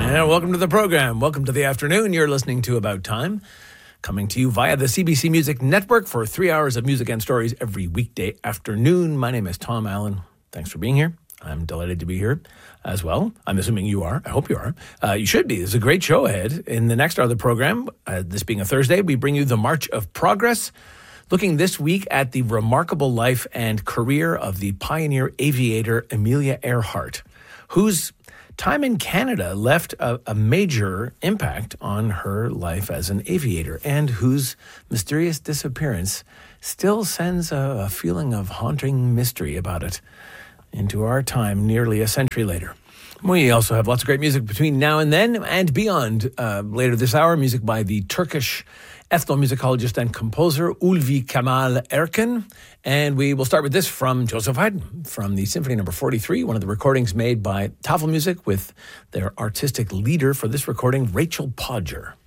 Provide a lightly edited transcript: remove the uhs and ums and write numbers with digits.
And welcome to the program. Welcome to the afternoon. You're listening to About Time, coming to you via the CBC Music Network for 3 hours of music and stories every weekday afternoon. My name is Tom Allen. Thanks for being here. I'm delighted to be here as well. I'm assuming you are. I hope you are. You should be. There's a great show ahead. In the next hour of the program, this being a Thursday, we bring you the March of Progress, looking this week at the remarkable life and career of the pioneer aviator Amelia Earhart, whose time in Canada left a major impact on her life as an aviator, and whose mysterious disappearance still sends a feeling of haunting mystery about it into our time nearly a century later. We also have lots of great music between now and then and beyond. Later this hour, music by the Turkish ethnomusicologist and composer Ulvi Kemal Erkin. And we will start with this from Joseph Haydn, from the Symphony No. 43, one of the recordings made by Tafelmusik with their artistic leader for this recording, Rachel Podger.